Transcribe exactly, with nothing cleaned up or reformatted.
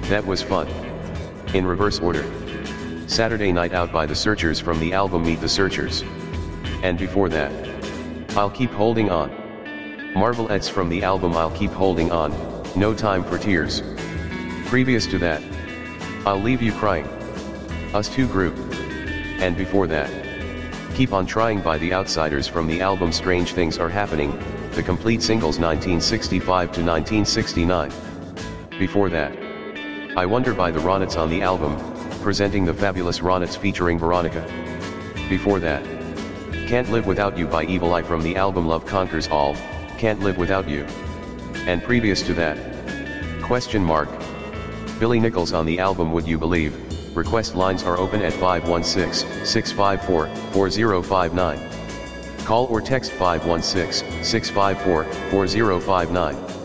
That was fun. In reverse order. Saturday Night Out by The Searchers from the album Meet the Searchers. And before that, I'll Keep Holding On. Marvelettes from the album I'll Keep Holding On, No Time for Tears. Previous to that, I'll Leave You Crying. Us Two Group. And before that, Keep On Trying by The Outsiders from the album Strange Things Are Happening, the complete singles nineteen sixty-five to nineteen sixty-nine. Before that, I Wonder by the Ronettes on the album, presenting the fabulous Ronettes featuring Veronica. Before that, Can't Live Without You by Evil Eye from the album Love Conquers All, Can't Live Without You. And previous to that, Question Mark. Billy Nichols on the album Would You Believe. Request lines are open at five one six, six five four, four zero five nine. Call or text five one six, six five four, four zero five nine.